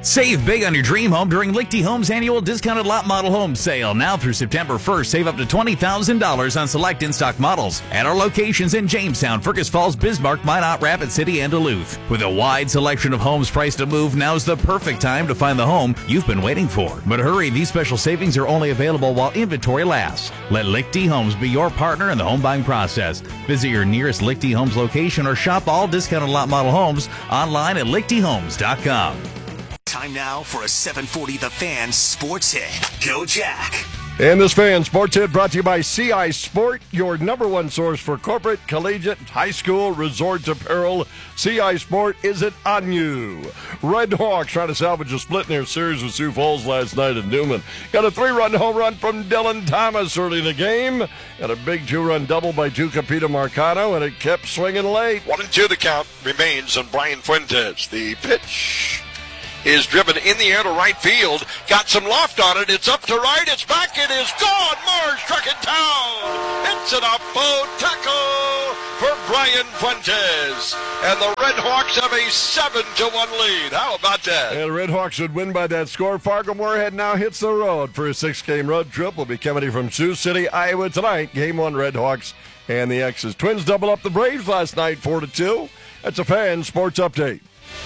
Save big on your dream home during Lichty Homes' annual discounted lot model home sale. Now through September 1st, save up to $20,000 on select in-stock models at our locations in Jamestown, Fergus Falls, Bismarck, Minot, Rapid City, and Duluth. With a wide selection of homes priced to move, now's the perfect time to find the home you've been waiting for. But hurry, these special savings are only available while inventory lasts. Let Lichty Homes be your partner in the home buying process. Visit your nearest Lichty Homes location or shop all discounted lot model homes online at lichtyhomes.com. Time now for a 740 The Fan Sports Hit. Go Jack. And this Fan Sports Hit brought to you by CI Sport, your number one source for corporate, collegiate, high school, resorts apparel. CI Sport is it on you. Red Hawks trying to salvage a split in their series with Sioux Falls last night at Newman. Got a 3-run home run from Dylan Thomas early in the game. Got a big 2-run double by Tucapita Marcano, and it kept swinging late. 1-2 the count remains on Brian Fuentes. The pitch is driven in the air to right field. Got some loft on it. It's up to right. It's back. It is gone. Mars struck it down. It's an up-boat tackle for Brian Fuentes. And the Red Hawks have a 7-1 lead. How about that? And the Red Hawks would win by that score. Fargo Moorhead now hits the road for a 6-game road trip. Will be coming from Sioux City, Iowa tonight. Game 1, Red Hawks and the X's. Twins double up the Braves last night, 4-2. That's a Fan Sports Update.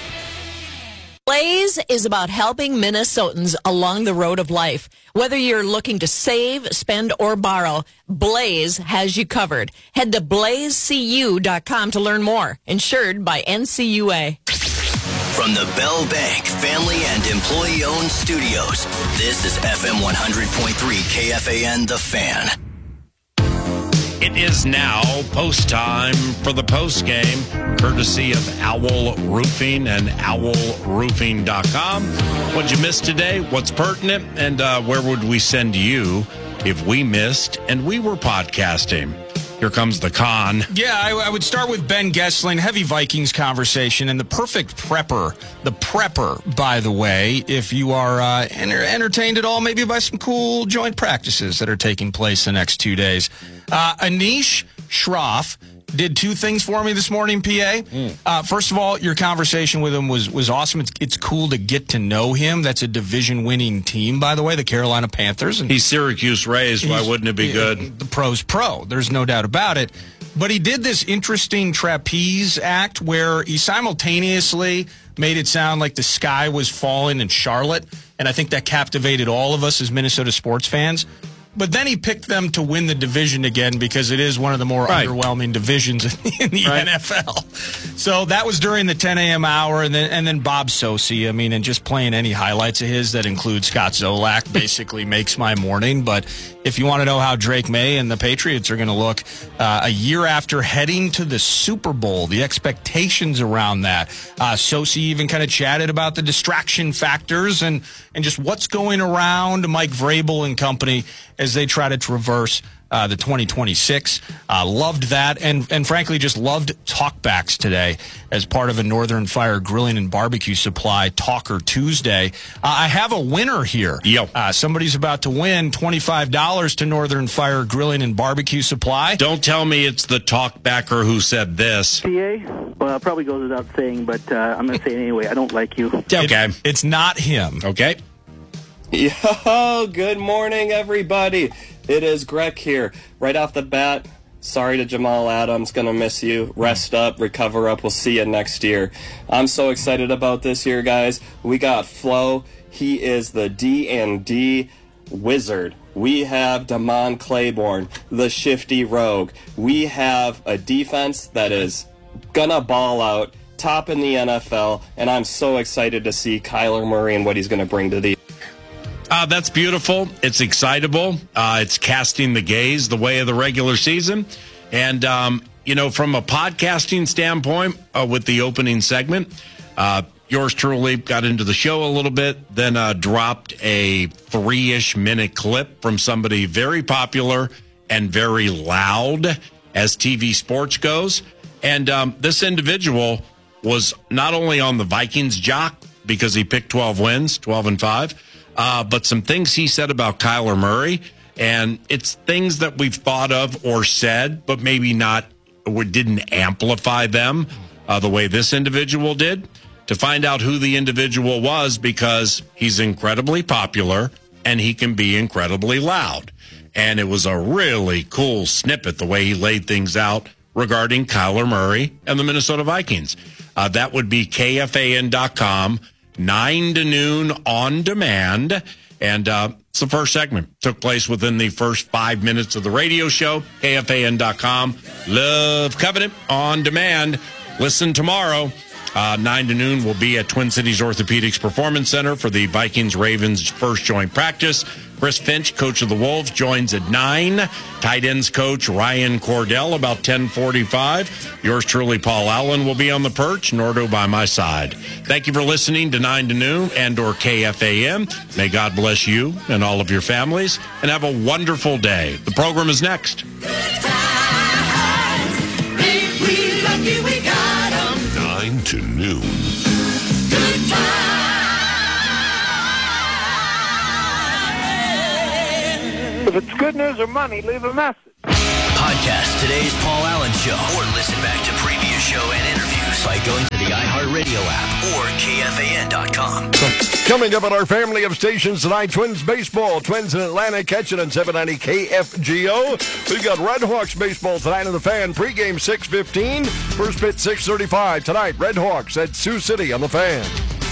Blaze is about helping Minnesotans along the road of life. Whether you're looking to save, spend, or borrow, Blaze has you covered. Head to blazecu.com to learn more. Insured by NCUA. From the Bell Bank Family and Employee-Owned Studios, this is FM 100.3 KFAN The Fan. It is now post time for the post game, courtesy of Owl Roofing and owlroofing.com. What'd you miss today? What's pertinent? And where would we send you if we missed and we were podcasting? Here comes the con. Yeah, I would start with Ben Gessling, heavy Vikings conversation, and the perfect prepper. The prepper, by the way, if you are entertained at all, maybe by some cool joint practices that are taking place the next 2 days. Anish Shroff did 2 things for me this morning, PA. First of all, your conversation with him was awesome. It's cool to get to know him. That's a division-winning team, by the way, the Carolina Panthers. And he's Syracuse raised. Why wouldn't it be good? The pro's pro. There's no doubt about it. But he did this interesting trapeze act where he simultaneously made it sound like the sky was falling in Charlotte, and I think that captivated all of us as Minnesota sports fans. But then he picked them to win the division again because it is one of the more underwhelming divisions in the NFL. So that was during the 10 a.m. hour, and then Bob Socci. I mean, and just playing any highlights of his that include Scott Zolak basically makes my morning. But if you want to know how Drake May and the Patriots are going to look a year after heading to the Super Bowl, the expectations around that, Socci even kind of chatted about the distraction factors and just what's going around Mike Vrabel and company as they try to traverse the 2026. Loved that, and frankly, just loved talkbacks today as part of a Northern Fire Grilling and Barbecue Supply Talker Tuesday. I have a winner here. Somebody's about to win $25 to Northern Fire Grilling and Barbecue Supply. Don't tell me it's the talkbacker who said this. PA? Well, it probably goes without saying, but I'm going to say it anyway. I don't like you. Okay. It's not him. Okay. Yo, good morning, everybody. It is Greg here. Right off the bat, sorry to Jamal Adams. Gonna miss you. Rest up, recover up. We'll see you next year. I'm so excited about this year, guys. We got Flo. He is the D&D wizard. We have Damon Claiborne, the shifty rogue. We have a defense that is gonna ball out, top in the NFL, and I'm so excited to see Kyler Murray and what he's gonna bring to the that's beautiful. It's excitable. It's casting the gaze the way of the regular season. And, from a podcasting standpoint, with the opening segment, yours truly got into the show a little bit, then dropped a 3-ish minute clip from somebody very popular and very loud as TV sports goes. And this individual was not only on the Vikings jock because he picked 12 wins, 12-5, but some things he said about Kyler Murray, and it's things that we've thought of or said, but maybe not, or didn't amplify them the way this individual did. to find out who the individual was because he's incredibly popular and he can be incredibly loud. And it was a really cool snippet, the way he laid things out regarding Kyler Murray and the Minnesota Vikings. That would be KFAN.com, 9 to noon on demand. And it's the first segment. Took place within the first 5 minutes of the radio show, KFAN.com. Love Covenant on demand. Listen tomorrow. 9 to noon will be at Twin Cities Orthopedics Performance Center for the Vikings-Ravens first joint practice. Chris Finch, coach of the Wolves, joins at 9. Tight ends coach Ryan Cordell about 10:45. Yours truly, Paul Allen, will be on the perch, Nordo by my side. Thank you for listening to 9 to noon and or KFAN. May God bless you and all of your families, and have a wonderful day. The program is next. 9 to noon. Good time. If it's good news or money, leave a message. Podcast today's Paul Allen Show or listen back to previous show and interviews by going to the iHeartRadio app or KFAN.com. Coming up on our family of stations tonight, Twins baseball. Twins in Atlanta catching on 790 KFGO. We've got Red Hawks baseball tonight on the Fan. Pregame 6:15. First pitch 6:35 tonight. Red Hawks at Sioux City on the Fan.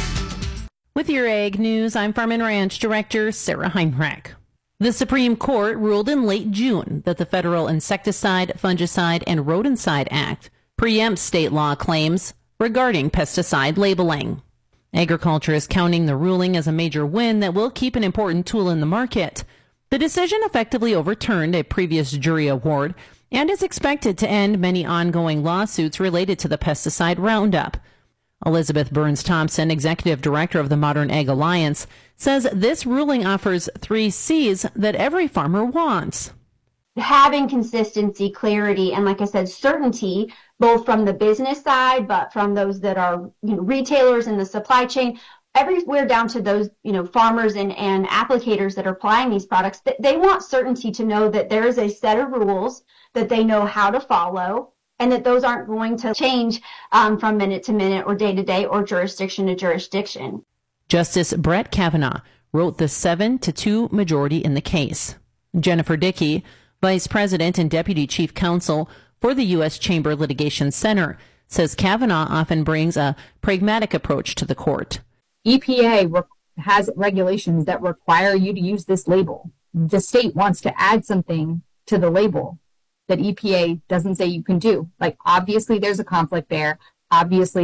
With your Ag News, I'm Farm and Ranch Director Sarah Heinrich. The Supreme Court ruled in late June that the Federal Insecticide, Fungicide, and Rodenticide Act preempts state law claims regarding pesticide labeling. Agriculture is counting the ruling as a major win that will keep an important tool in the market. The decision effectively overturned a previous jury award and is expected to end many ongoing lawsuits related to the pesticide Roundup. Elizabeth Burns-Thompson, executive director of the Modern Ag Alliance, says this ruling offers 3 C's that every farmer wants. Having consistency, clarity, and like I said, certainty, both from the business side, but from those that are retailers in the supply chain, everywhere down to those farmers and applicators that are applying these products, they want certainty to know that there is a set of rules that they know how to follow, and that those aren't going to change from minute to minute or day to day or jurisdiction to jurisdiction. Justice Brett Kavanaugh wrote the 7-2 majority in the case. Jennifer Dickey, Vice President and Deputy Chief Counsel for the U.S. Chamber Litigation Center, says Kavanaugh often brings a pragmatic approach to the court. EPA has regulations that require you to use this label. The state wants to add something to the label that EPA doesn't say you can do. Like, obviously there's a conflict there. Obviously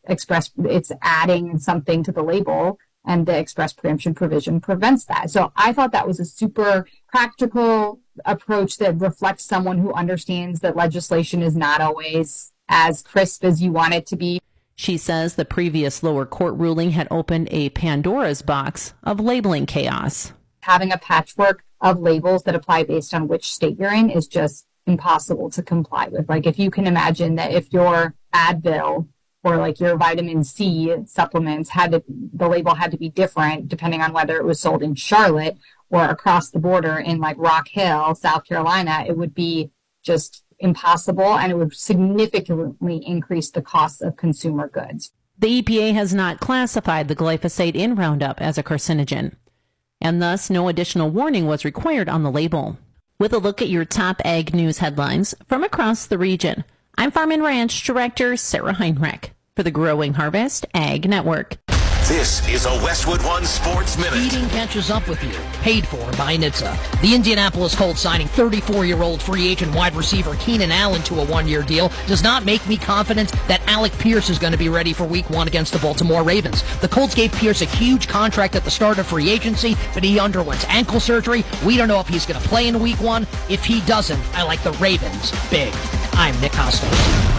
it's adding something to the label, and the express preemption provision prevents that. So I thought that was a super practical approach that reflects someone who understands that legislation is not always as crisp as you want it to be. She says the previous lower court ruling had opened a Pandora's box of labeling chaos. Having a patchwork of labels that apply based on which state you're in is just impossible to comply with. Like, if you can imagine that if your Advil or like your vitamin C supplements the label had to be different depending on whether it was sold in Charlotte or across the border in like Rock Hill, South Carolina, it would be just impossible, and it would significantly increase the cost of consumer goods. The EPA has not classified the glyphosate in Roundup as a carcinogen, and thus no additional warning was required on the label. With a look at your top ag news headlines from across the region, I'm Farm and Ranch Director Sarah Heinrich for the Growing Harvest Ag Network. This is a Westwood One Sports Minute. Feeding catches up with you. Paid for by NHTSA. The Indianapolis Colts signing 34-year-old free agent wide receiver Keenan Allen to a 1-year deal does not make me confident that Alec Pierce is going to be ready for Week 1 against the Baltimore Ravens. The Colts gave Pierce a huge contract at the start of free agency, but he underwent ankle surgery. We don't know if he's going to play in Week 1. If he doesn't, I like the Ravens big. I'm Nick Costos.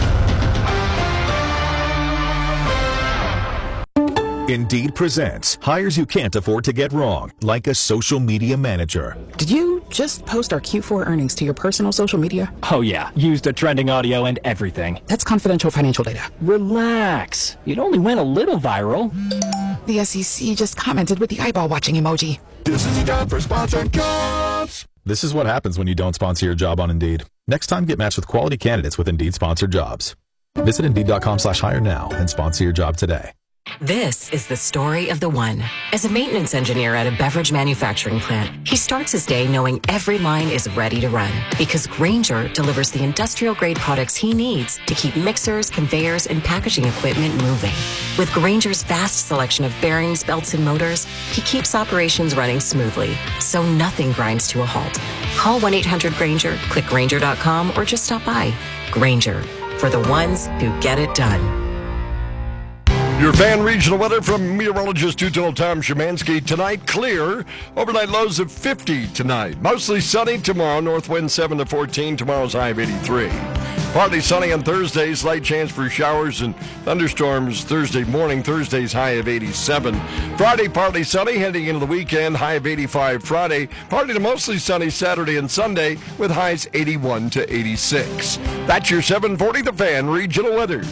Indeed presents hires you can't afford to get wrong, like a social media manager. Did you just post our Q4 earnings to your personal social media? Oh yeah, used the trending audio and everything. That's confidential financial data. Relax. It only went a little viral. The SEC just commented with the eyeball watching emoji. This is your job for sponsored jobs. This is what happens when you don't sponsor your job on Indeed. Next time, get matched with quality candidates with Indeed sponsored jobs. Visit Indeed.com/hire now and sponsor your job today. This is the story of the one. As a maintenance engineer at a beverage manufacturing plant, he starts his day knowing every line is ready to run because Grainger delivers the industrial-grade products he needs to keep mixers, conveyors, and packaging equipment moving. With Grainger's vast selection of bearings, belts, and motors, he keeps operations running smoothly, so nothing grinds to a halt. Call 1-800-GRAINGER, click Grainger.com, or just stop by. Grainger, for the ones who get it done. Your fan regional weather from meteorologist two-total Tom Szymanski. Tonight, clear. Overnight lows of 50 tonight. Mostly sunny tomorrow. North wind 7 to 14. Tomorrow's high of 83. Partly sunny on Thursday. Slight chance for showers and thunderstorms Thursday morning. Thursday's high of 87. Friday, partly sunny. Heading into the weekend, high of 85 Friday. Partly to mostly sunny Saturday and Sunday with highs 81 to 86. That's your 740 The Fan regional weather.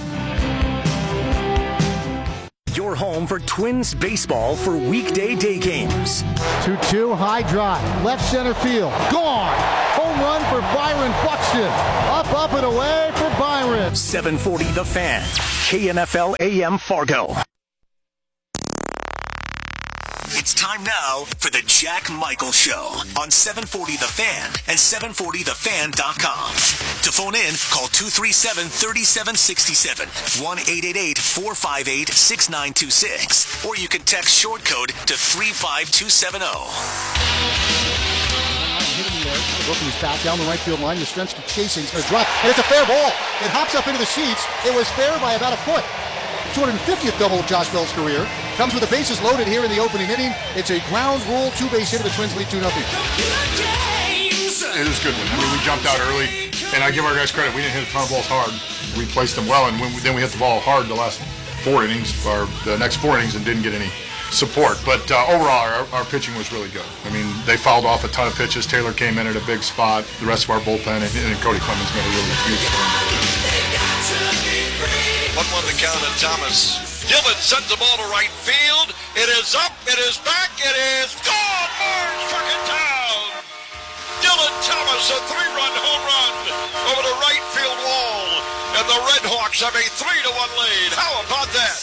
Your home for Twins baseball for weekday day games. 2-2, high drive, left center field, gone. Home run for Byron Buxton. Up and away for Byron. 740 The Fan, KNFL AM Fargo. It's time now for the Jack Michael Show on 740 The Fan and 740thefan.com. To phone in, call 237-3767, 1-888-458-6926, or you can text short code to 35270. Looking his back down the right field line. Yastrzemski chasing. It's going to drop, and it's a fair ball. It hops up into the seats. It was fair by about a foot. 250th double of Josh Bell's career. Comes with the bases loaded here in the opening inning. It's a ground rule, two-base hit. The Twins lead 2-0. It is a good one. I mean, we jumped out early, and I give our guys credit. We didn't hit a ton of balls hard. We placed them well, and then we hit the ball hard the last 4 innings, or the next 4 innings, and didn't get any support. But overall, our pitching was really good. I mean, they fouled off a ton of pitches. Taylor came in at a big spot. The rest of our bullpen, and Cody Clemens made a really huge turn. 1-1 the count, and Thomas. Dillon sends the ball to right field. It is up. It is back. It is gone. Marge struck it down. Dillon Thomas, a 3-run home run over the right field wall. And the Red Hawks have a 3-1 lead. How about that?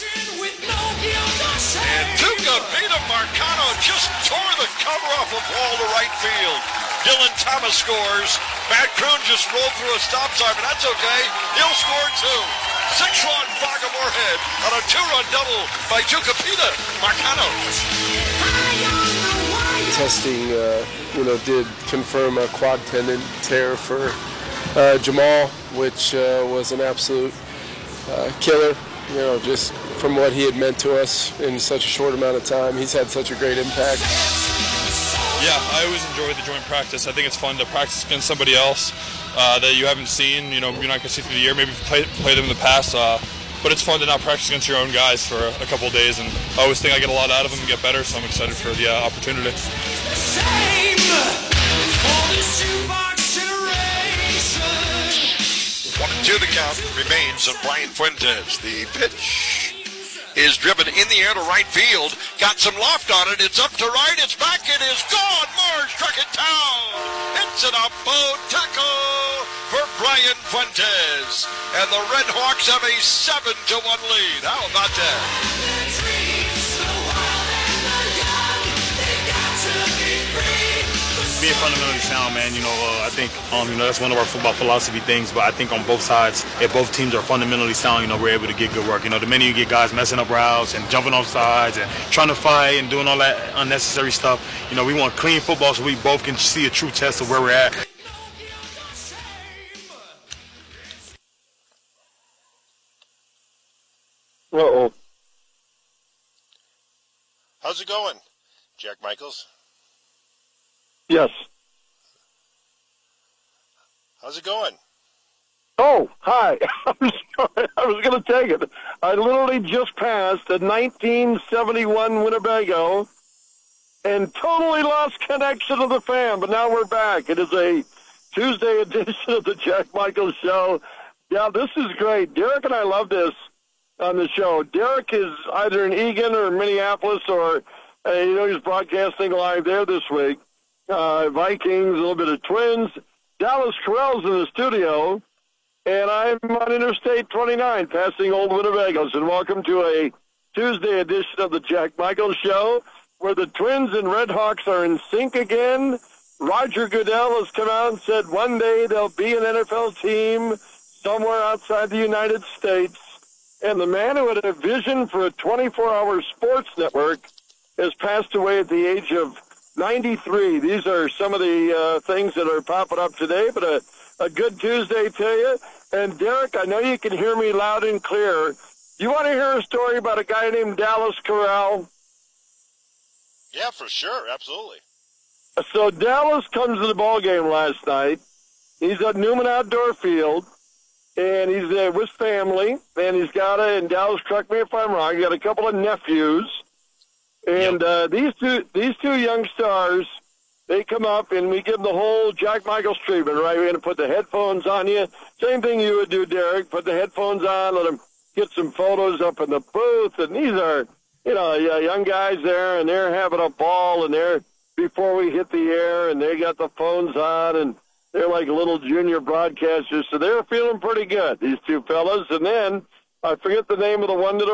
And Tucupita Marcano just tore the cover off a ball to right field. Dillon Thomas scores. Matt Kroon just rolled through a stop sign, but that's okay. He'll score too. 6-run Fargo Moorhead on a 2-run double by Tucupita Marcano. Testing, did confirm a quad tendon tear for Jamal, which was an absolute killer. Just from what he had meant to us in such a short amount of time. He's had such a great impact. Yeah, I always enjoy the joint practice. I think it's fun to practice against somebody else that you haven't seen. You're not going to see through the year. Maybe play them in the past. But it's fun to not practice against your own guys for a couple of days. And I always think I get a lot out of them and get better, so I'm excited for the opportunity. One and two, the count remains on Brian Fuentes. The pitch is driven in the air to right field. Got some loft on it. It's up to right. It's back. It is gone. Marge struck it down. It's an up-boat tackle for Brian Fuentes. And the Red Hawks have a 7-1 lead. How about that? Being fundamentally sound, man, I think, that's one of our football philosophy things, but I think on both sides, if both teams are fundamentally sound, we're able to get good work. The minute you get guys messing up routes and jumping off sides and trying to fight and doing all that unnecessary stuff, we want clean football so we both can see a true test of where we're at. Uh-oh. How's it going, Jack Michaels? Yes. How's it going? Oh, hi. I was going to take it. I literally just passed a 1971 Winnebago and totally lost connection to the fan, but now we're back. It is a Tuesday edition of the Jack Michaels Show. Yeah, this is great. Derek and I love this on the show. Derek is either in Eagan or Minneapolis or, he's broadcasting live there this week. Vikings, a little bit of Twins. Dallas Carell's in the studio, and I'm on Interstate 29, passing old Winnebagos. And welcome to a Tuesday edition of the Jack Michael Show, where the Twins and Red Hawks are in sync again. Roger Goodell has come out and said one day there'll be an NFL team somewhere outside the United States. And the man who had a vision for a 24-hour sports network has passed away at the age of 93. These are some of the things that are popping up today, but a good Tuesday to you. And, Derek, I know you can hear me loud and clear. You want to hear a story about a guy named Dallas Corral? Yeah, for sure. Absolutely. So Dallas comes to the ball game last night. He's at Newman Outdoor Field, and he's with family. And he's got and Dallas, correct me if I'm wrong, he got a couple of nephews. And these two young stars, they come up, and we give them the whole Jack Michaels treatment, right? We're going to put the headphones on you. Same thing you would do, Derek. Put the headphones on, let them get some photos up in the booth. And these are, young guys there, and they're having a ball, and they're before we hit the air, and they got the phones on, and they're like little junior broadcasters. So they're feeling pretty good, these two fellas. And then I forget the name of the one that